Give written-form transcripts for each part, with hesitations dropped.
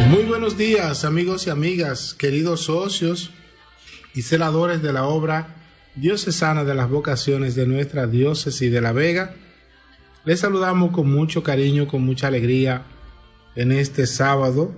Muy buenos días, amigos y amigas, queridos socios y celadores de la obra diocesana de las vocaciones de nuestra diócesis de La Vega. Les saludamos con mucho cariño, con mucha alegría en este sábado,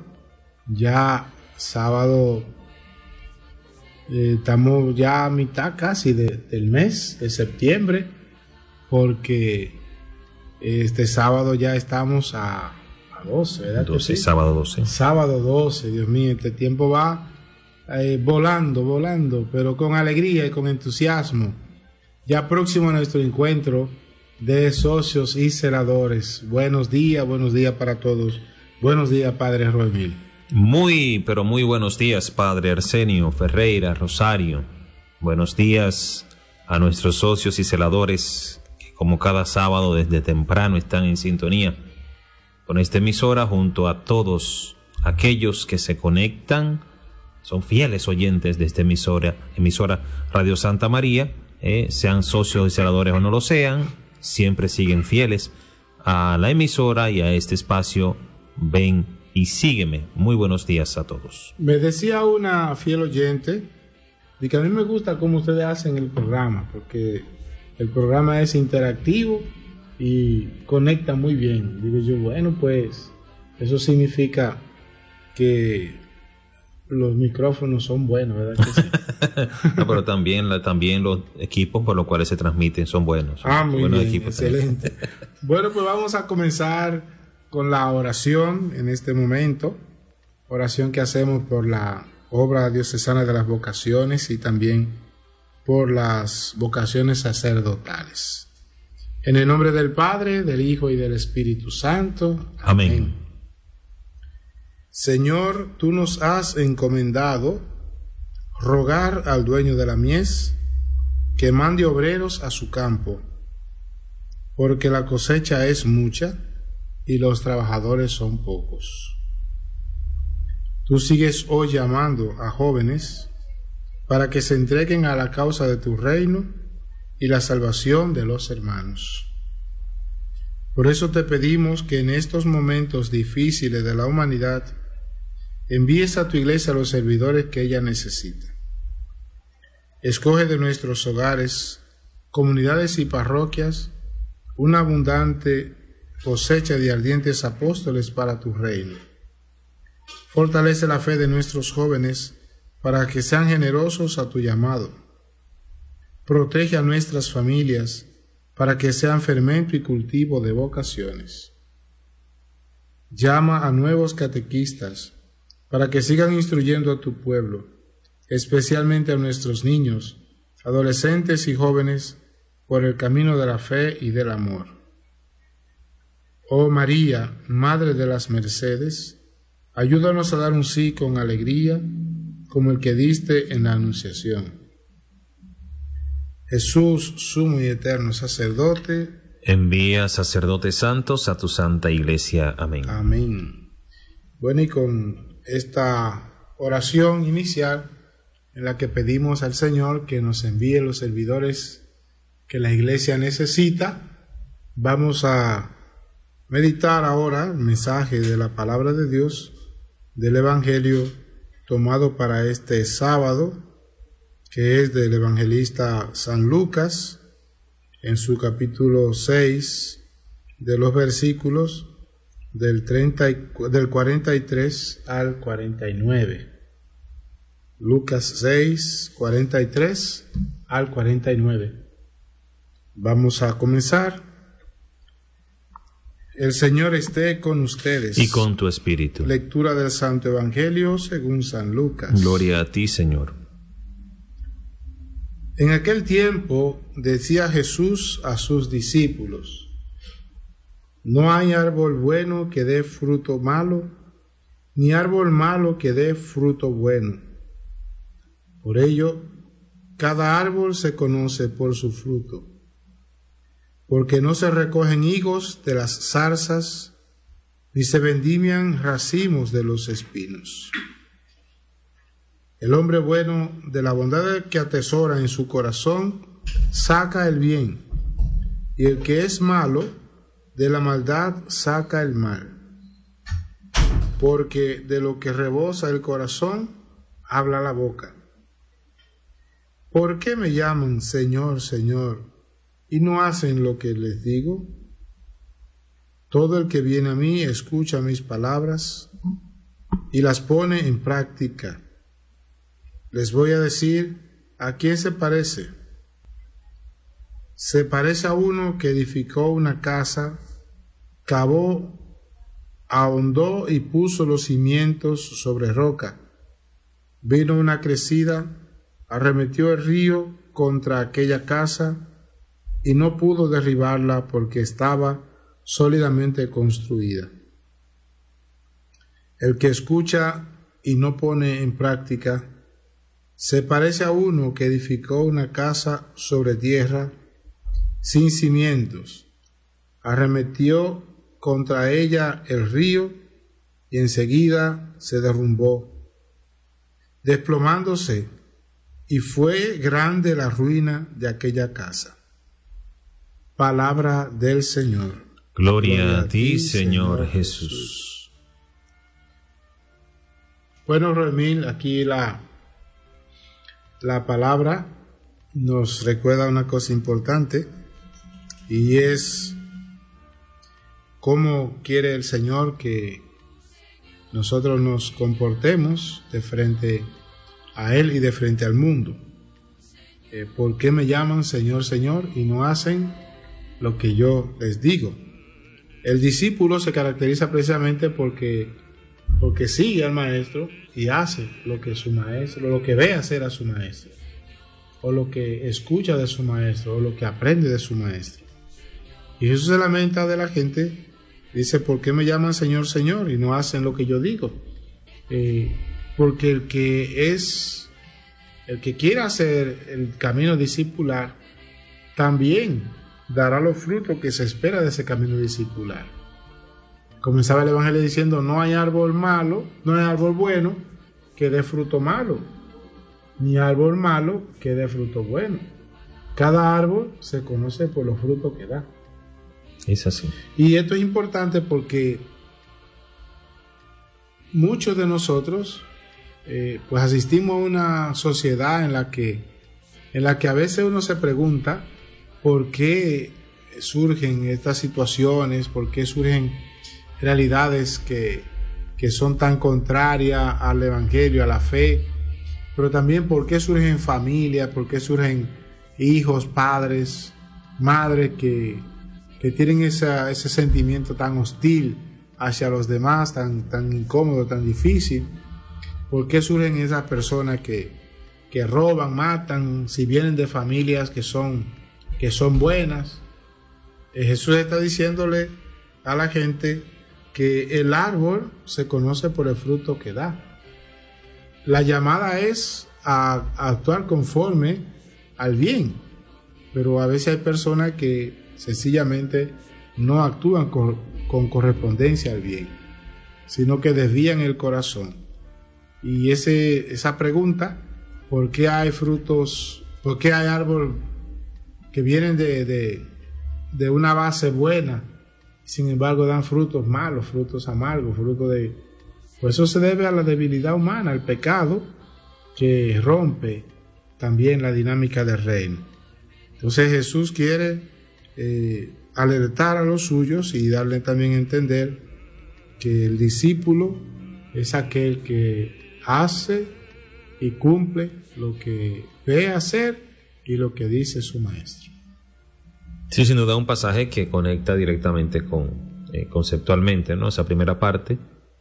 estamos ya a mitad casi del mes de septiembre, porque este sábado ya estamos a 12, ¿verdad? 12, sí? Sábado 12. Sábado 12, Dios mío, este tiempo va volando, pero con alegría y con entusiasmo. Ya próximo a nuestro encuentro de socios y celadores. Buenos días para todos. Buenos días, Padre Roemil. Pero muy buenos días, Padre Arsenio Ferreira Rosario. Buenos días a nuestros socios y celadores que como cada sábado desde temprano están en sintonía con esta emisora, junto a todos aquellos que se conectan, son fieles oyentes de esta emisora Radio Santa María, sean socios y celadores o no lo sean, siempre siguen fieles a la emisora y a este espacio. Ven y sígueme. Muy buenos días a todos. Me decía una fiel oyente de que a mí me gusta cómo ustedes hacen el programa, porque el programa es interactivo y conecta muy bien. Digo yo, bueno, pues eso significa que los micrófonos son buenos, ¿verdad que sí? No, pero también los equipos por los cuales se transmiten son buenos. Muy buenos bien, equipos, excelente. Bueno, pues vamos a comenzar con la oración en este momento. Oración que hacemos por la obra diocesana de las vocaciones y también por las vocaciones sacerdotales. En el nombre del Padre, del Hijo y del Espíritu Santo. Amén. Señor, tú nos has encomendado rogar al dueño de la mies que mande obreros a su campo, porque la cosecha es mucha y los trabajadores son pocos. Tú sigues hoy llamando a jóvenes para que se entreguen a la causa de tu reino y la salvación de los hermanos. Por eso te pedimos que en estos momentos difíciles de la humanidad envíes a tu iglesia a los servidores que ella necesita. Escoge de nuestros hogares, comunidades y parroquias una abundante cosecha de ardientes apóstoles para tu reino. Fortalece la fe de nuestros jóvenes para que sean generosos a tu llamado. Protege a nuestras familias para que sean fermento y cultivo de vocaciones. Llama a nuevos catequistas para que sigan instruyendo a tu pueblo, especialmente a nuestros niños, adolescentes y jóvenes, por el camino de la fe y del amor. Oh María, Madre de las Mercedes, ayúdanos a dar un sí con alegría, como el que diste en la Anunciación. Jesús, sumo y eterno sacerdote, envía sacerdotes santos a tu santa iglesia. Amén. Amén. Bueno, y con esta oración inicial en la que pedimos al Señor que nos envíe los servidores que la iglesia necesita, vamos a meditar ahora el mensaje de la palabra de Dios del Evangelio tomado para este sábado, que es del evangelista San Lucas, en su capítulo 6, de los versículos del 43 al 49. Lucas 6, 43 al 49. Vamos a comenzar. El Señor esté con ustedes. Y con tu espíritu. Lectura del Santo Evangelio según San Lucas. Gloria a ti, Señor. En aquel tiempo decía Jesús a sus discípulos: no hay árbol bueno que dé fruto malo, ni árbol malo que dé fruto bueno. Por ello, cada árbol se conoce por su fruto. Porque no se recogen higos de las zarzas, ni se vendimian racimos de los espinos. El hombre bueno, de la bondad que atesora en su corazón, saca el bien, y el que es malo, de la maldad saca el mal. porque de lo que rebosa el corazón, habla la boca. ¿Por qué me llaman Señor, Señor, y no hacen lo que les digo? Todo el que viene a mí escucha mis palabras y las pone en práctica. Les voy a decir a quién se parece. Se parece a uno que edificó una casa, cavó, ahondó y puso los cimientos sobre roca. Vino una crecida, arremetió el río contra aquella casa y no pudo derribarla porque estaba sólidamente construida. El que escucha y no pone en práctica se parece a uno que edificó una casa sobre tierra sin cimientos. Arremetió contra ella el río y enseguida se derrumbó, desplomándose, y fue grande la ruina de aquella casa. Palabra del Señor. Gloria a ti, Señor Jesús. Bueno, Remil, aquí la palabra nos recuerda una cosa importante, y es cómo quiere el Señor que nosotros nos comportemos de frente a Él y de frente al mundo. ¿Por qué me llaman Señor, Señor y no hacen lo que yo les digo? El discípulo se caracteriza precisamente porque sigue al maestro y hace lo que su maestro, lo que ve hacer a su maestro, o lo que escucha de su maestro, o lo que aprende de su maestro. Y Jesús se lamenta de la gente, dice: ¿por qué me llaman Señor, Señor y no hacen lo que yo digo? Porque el que quiera hacer el camino discipular también dará los frutos que se espera de ese camino discipular. Comenzaba el Evangelio diciendo: no hay árbol malo, no hay árbol bueno que dé fruto malo, ni árbol malo que dé fruto bueno. Cada árbol se conoce por los frutos que da. Es así. Y esto es importante porque muchos de nosotros pues asistimos a una sociedad en la que a veces uno se pregunta por qué surgen estas situaciones, por qué surgen realidades que son tan contrarias al Evangelio, a la fe, pero también por qué surgen familias, por qué surgen hijos, padres, madres que tienen ese sentimiento tan hostil hacia los demás, tan incómodo, tan difícil. ¿Por qué surgen esas personas que roban, matan, si vienen de familias que son buenas? Jesús está diciéndole a la gente que el árbol se conoce por el fruto que da. La llamada es a actuar conforme al bien, pero a veces hay personas que sencillamente no actúan con correspondencia al bien, sino que desvían el corazón. Y esa pregunta, ¿por qué hay frutos, por qué hay árboles que vienen de una base buena, sin embargo dan frutos malos, frutos amargos, pues eso se debe a la debilidad humana, al pecado que rompe también la dinámica del reino? Entonces Jesús quiere alertar a los suyos y darle también a entender que el discípulo es aquel que hace y cumple lo que ve hacer y lo que dice su maestro. Sí, sin duda un pasaje que conecta directamente conceptualmente, ¿no? Esa primera parte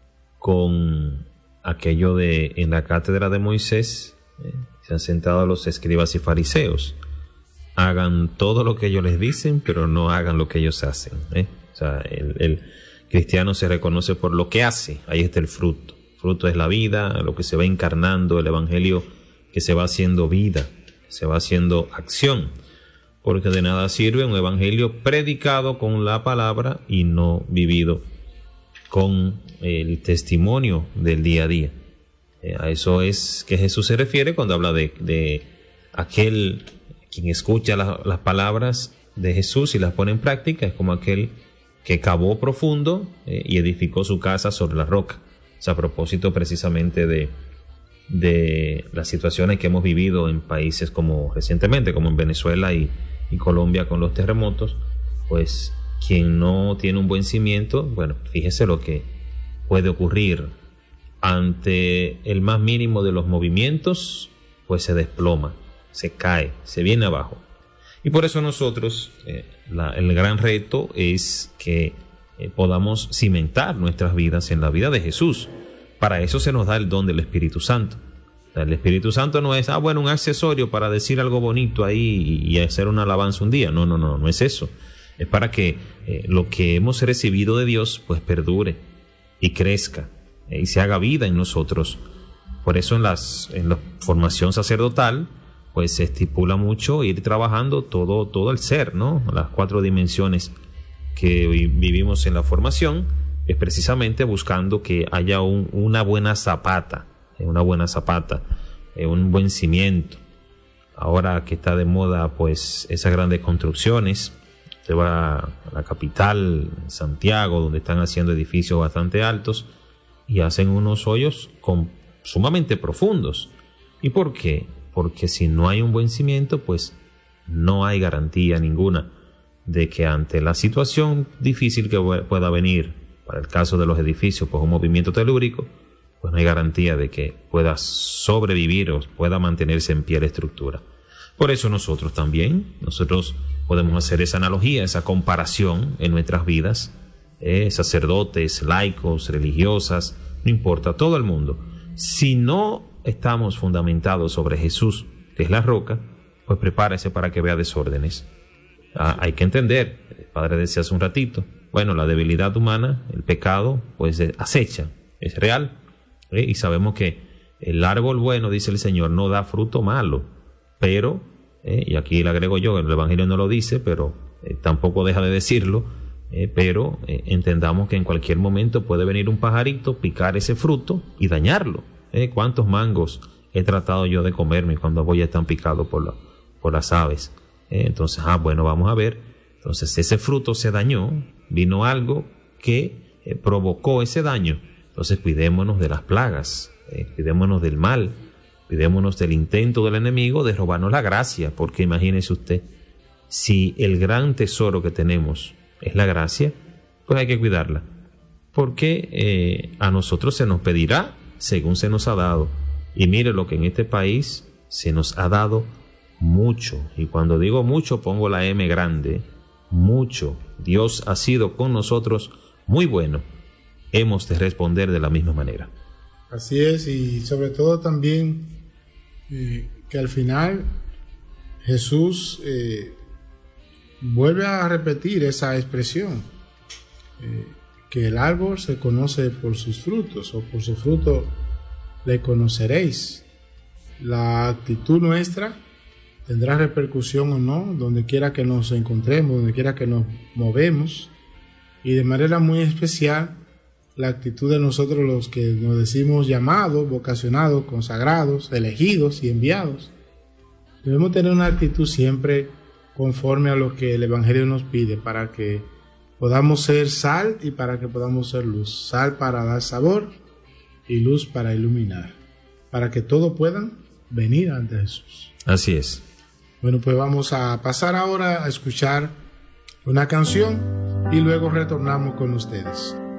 con aquello de en la cátedra de Moisés se han sentado los escribas y fariseos. Hagan todo lo que ellos les dicen, pero no hagan lo que ellos hacen. O sea, el cristiano se reconoce por lo que hace. Ahí está el fruto. El fruto es la vida, lo que se va encarnando, el evangelio que se va haciendo vida, se va haciendo acción. Porque de nada sirve un evangelio predicado con la palabra y no vivido con el testimonio del día a día. A eso es que Jesús se refiere cuando habla de aquel quien escucha las palabras de Jesús y las pone en práctica. Es como aquel que cavó profundo y edificó su casa sobre la roca. O sea, a propósito precisamente de las situaciones que hemos vivido en países como recientemente, como en Venezuela y Colombia con los terremotos, pues quien no tiene un buen cimiento, bueno, fíjese lo que puede ocurrir ante el más mínimo de los movimientos, pues se desploma, se cae, se viene abajo. Y por eso nosotros, el gran reto es que podamos cimentar nuestras vidas en la vida de Jesús. Para eso se nos da el don del Espíritu Santo. El Espíritu Santo no es, un accesorio para decir algo bonito ahí y hacer una alabanza un día. No es eso. Es para que lo que hemos recibido de Dios pues perdure y crezca y se haga vida en nosotros. Por eso en la formación sacerdotal pues se estipula mucho ir trabajando todo el ser, ¿no? Las 4 dimensiones que vivimos en la formación, es precisamente buscando que haya una buena zapata, un buen cimiento. Ahora que está de moda pues esas grandes construcciones, se va a la capital, Santiago, donde están haciendo edificios bastante altos y hacen unos hoyos sumamente profundos. ¿Y por qué? Porque si no hay un buen cimiento, pues no hay garantía ninguna de que ante la situación difícil que pueda venir, para el caso de los edificios, pues un movimiento telúrico, pues no hay garantía de que pueda sobrevivir o pueda mantenerse en pie la estructura. Por eso nosotros podemos hacer esa analogía, esa comparación en nuestras vidas, sacerdotes, laicos, religiosas, no importa, todo el mundo. Si no estamos fundamentados sobre Jesús, que es la roca, pues prepárese para que vea desórdenes. Hay que entender, el Padre decía hace un ratito, la debilidad humana, el pecado, pues acecha, es real, y sabemos que el árbol bueno, dice el Señor, no da fruto malo, pero, y aquí le agrego yo, el Evangelio no lo dice, pero tampoco deja de decirlo, pero entendamos que en cualquier momento puede venir un pajarito, picar ese fruto y dañarlo. ¿Cuántos mangos he tratado yo de comerme cuando voy están picados por las aves? Entonces, vamos a ver. Entonces, ese fruto se dañó, vino algo que provocó ese daño. Entonces, cuidémonos de las plagas, cuidémonos del mal, cuidémonos del intento del enemigo de robarnos la gracia, porque imagínese usted, si el gran tesoro que tenemos es la gracia, pues hay que cuidarla, porque a nosotros se nos pedirá según se nos ha dado. Y mire lo que en este país se nos ha dado mucho. Y cuando digo mucho, pongo la M grande. Mucho. Dios ha sido con nosotros muy bueno. Hemos de responder de la misma manera. Así es, y sobre todo también que al final Jesús vuelve a repetir esa expresión. Que el árbol se conoce por sus frutos, o por su fruto le conoceréis. La actitud nuestra tendrá repercusión o no, donde quiera que nos encontremos, donde quiera que nos movemos, y de manera muy especial la actitud de nosotros los que nos decimos llamados, vocacionados, consagrados, elegidos y enviados. Debemos tener una actitud siempre conforme a lo que el Evangelio nos pide, para que podamos ser sal y para que podamos ser luz. Sal para dar sabor y luz para iluminar, para que todos puedan venir ante Jesús. Así es. Bueno, pues vamos a pasar ahora a escuchar una canción y luego retornamos con ustedes.